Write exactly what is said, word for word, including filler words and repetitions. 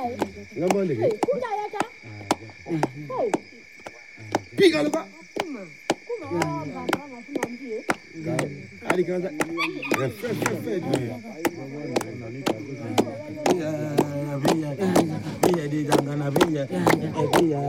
Ngambonde. Piga luka. Ali kanza. Fresh fresh fresh. Yeah, yeah, yeah, yeah, yeah, yeah, yeah, yeah, yeah, yeah,